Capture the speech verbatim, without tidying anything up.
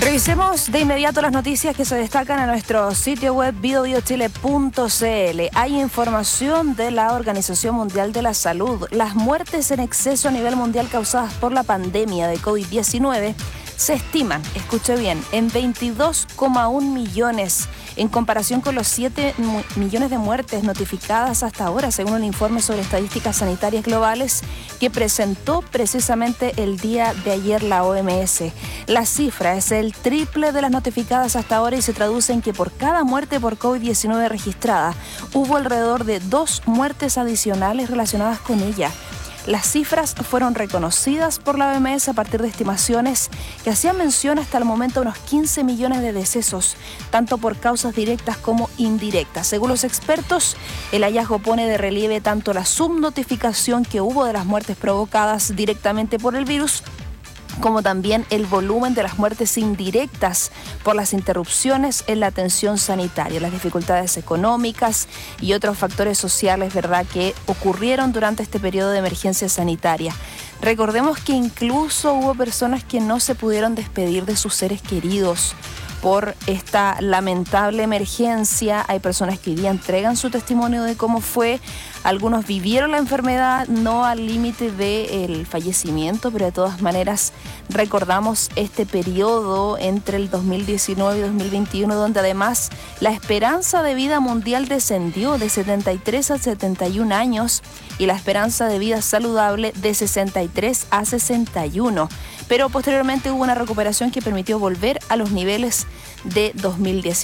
Revisemos de inmediato las noticias que se destacan en nuestro sitio web bio bio chile punto c l. Hay información de la Organización Mundial de la Salud. Las muertes en exceso a nivel mundial causadas por la pandemia de COVID diecinueve se estiman, escuche bien, en veintidós coma uno millones, en comparación con los siete millones de muertes notificadas hasta ahora, según el informe sobre estadísticas sanitarias globales que presentó precisamente el día de ayer la O M S. La cifra es el triple de las notificadas hasta ahora y se traduce en que por cada muerte por COVID diecinueve registrada, hubo alrededor de dos muertes adicionales relacionadas con ella. Las cifras fueron reconocidas por la O M S a partir de estimaciones que hacían mención hasta el momento a unos quince millones de decesos, tanto por causas directas como indirectas. Según los expertos, el hallazgo pone de relieve tanto la subnotificación que hubo de las muertes provocadas directamente por el virus, como también el volumen de las muertes indirectas por las interrupciones en la atención sanitaria, las dificultades económicas y otros factores sociales, ¿verdad?, que ocurrieron durante este periodo de emergencia sanitaria. Recordemos que incluso hubo personas que no se pudieron despedir de sus seres queridos por esta lamentable emergencia. Hay personas que hoy día entregan su testimonio de cómo fue. Algunos vivieron la enfermedad, no al límite del fallecimiento, pero de todas maneras recordamos este periodo entre el dos mil diecinueve y dos mil veintiuno, donde además la esperanza de vida mundial descendió de setenta y tres a setenta y un años y la esperanza de vida saludable de sesenta y tres a sesenta y uno. Pero posteriormente hubo una recuperación que permitió volver a los niveles de dos mil diecinueve.